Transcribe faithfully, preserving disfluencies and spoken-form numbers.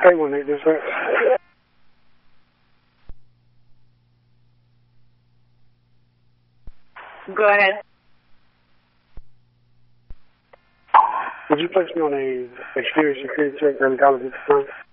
Hey, one eight, this right. Go ahead. Would you place me on a exterior security check early college at the time?